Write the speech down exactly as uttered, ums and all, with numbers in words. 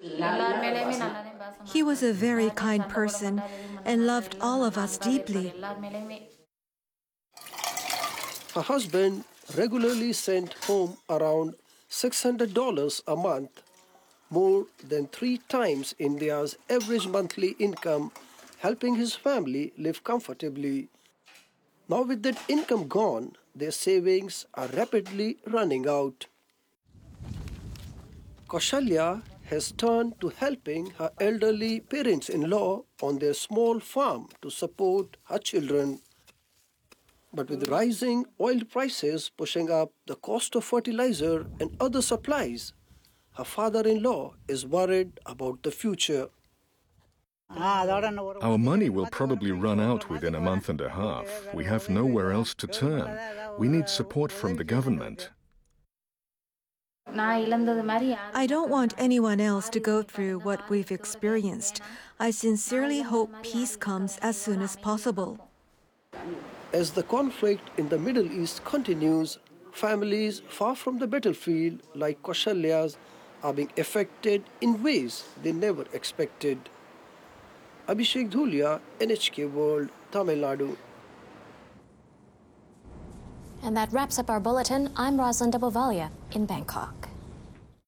He was a very kind person and loved all of us deeply. Her husband regularly sent home around six hundred dollars a month, more than three times India's average monthly income, helping his family live comfortably. Now with that income gone, their savings are rapidly running out. Kaushalya has turned to helping her elderly parents-in-law on their small farm to support her children. But with rising oil prices pushing up the cost of fertilizer and other supplies, her father-in-law is worried about the future. Our money will probably run out within a month and a half. We have nowhere else to turn. We need support from the government. I don't want anyone else to go through what we've experienced. I sincerely hope peace comes as soon as possible. As the conflict in the Middle East continues, families far from the battlefield, like Kaushalya's, are being affected in ways they never expected. Abhishek Dhulia, N H K World, Tamil Nadu. And that wraps up our bulletin. I'm Rosalind Abovalia in Bangkok.